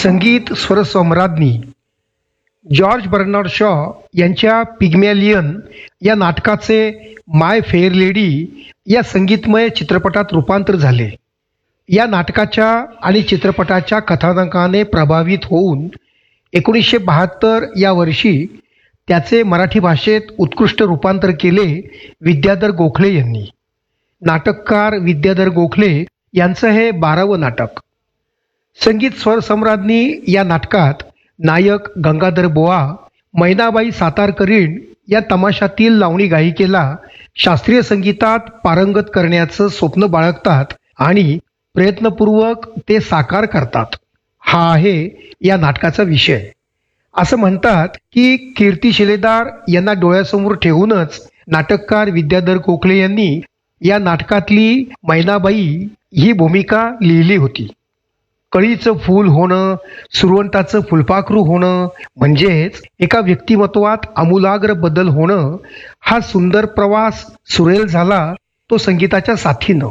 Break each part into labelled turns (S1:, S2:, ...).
S1: संगीत स्वरसम्राज्ञी George Bernard Shaw यांच्या Pygmalion या नाटकाचे माय फेअर लेडी या संगीतमय चित्रपटात रूपांतर झाले. या नाटकाच्या आणि चित्रपटाच्या कथानकाने प्रभावित होऊन 1972 या वर्षी त्याचे मराठी भाषेत उत्कृष्ट रूपांतर केले विद्याधर गोखले यांनी. नाटककार विद्याधर गोखले यांचं हे 12वं नाटक. संगीत स्वरसम्राज्ञी या नाटकात नायक गंगाधर बुवा मैनाबाई सातारकरीण या तमाशातील लावणी गायिकेला शास्त्रीय संगीतात पारंगत करण्याचं स्वप्न बाळगतात आणि प्रयत्नपूर्वक ते साकार करतात. हा आहे या नाटकाचा विषय. असं म्हणतात की कीर्ती शिलेदार यांना डोळ्यासमोर ठेवूनच नाटककार विद्याधर गोखले यांनी या नाटकातली मैनाबाई ही भूमिका लिहिली होती. कळीचं फूल होणं, सुरवंताचं फुलपाखरू होणं म्हणजेच एका व्यक्तिमत्वात आमूलाग्र बदल होणं. हा सुंदर प्रवास सुरेल झाला तो संगीताच्या साथीनं.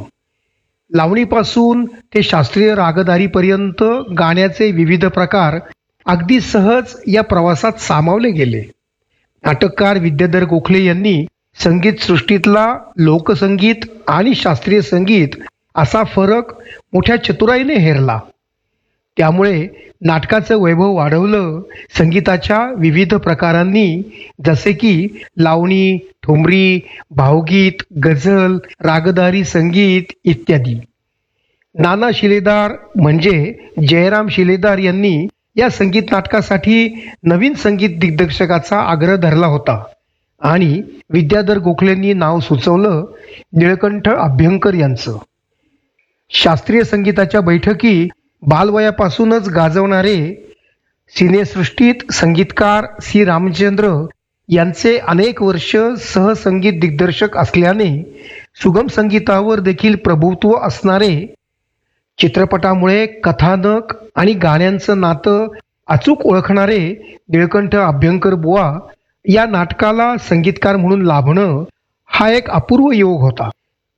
S1: लावणीपासून ते शास्त्रीय रागदारीपर्यंत गाण्याचे विविध प्रकार अगदी सहज या प्रवासात सामावले गेले. नाटककार विद्याधर गोखले यांनी संगीत सृष्टीतला लोकसंगीत आणि शास्त्रीय संगीत असा फरक मोठ्या चतुराईने हेरला. त्यामुळे नाटकाचं वैभव वाढवलं संगीताच्या विविध प्रकारांनी, जसे की लावणी, ठुमरी, भावगीत, गझल, रागदारी संगीत इत्यादी. नाना शिलेदार म्हणजे जयराम शिलेदार यांनी या संगीत नाटकासाठी नवीन संगीत दिग्दर्शकाचा आग्रह धरला होता आणि विद्याधर गोखलेंनी नाव सुचवलं निळकंठ अभ्यंकर यांचं. शास्त्रीय संगीताच्या बैठकी बालवयापासूनच गाजवणारे सिनेसृष्टीत संगीतकार सी रामचंद्र यांचे अनेक वर्ष सहसंगीत दिग्दर्शक असल्याने सुगम संगीतावर देखील प्रभुत्व असणारे, चित्रपटामुळे कथानक आणि गाण्यांचं नातं अचूक ओळखणारे निळकंठ अभ्यंकर बुवा या नाटकाला संगीतकार म्हणून लाभणं हा एक अपूर्व योग होता.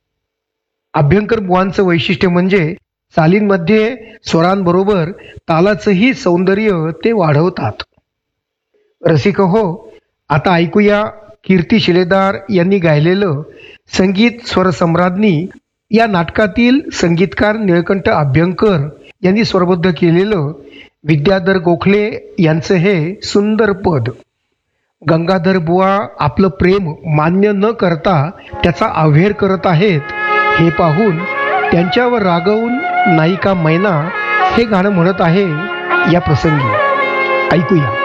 S1: अभ्यंकर बुवांचं वैशिष्ट्य म्हणजे चालींमध्ये स्वरांबरोबर तालाचंही सौंदर्य ते वाढवतात. रसिक हो, आता ऐकूया कीर्ती शिलेदार यांनी गायलेलं संगीत स्वरसम्राज्ञी या नाटकातील संगीतकार निळकंठ अभ्यंकर यांनी स्वरबद्ध केलेलं विद्याधर गोखले यांचं हे सुंदर पद. गंगाधर बुवा आपलं प्रेम मान्य न करता त्याचा अव्हेर करत आहेत हे पाहून त्यांच्यावर रागवून नायिका मैना हे गाणं म्हणत आहे या प्रसंगी. ऐकूया.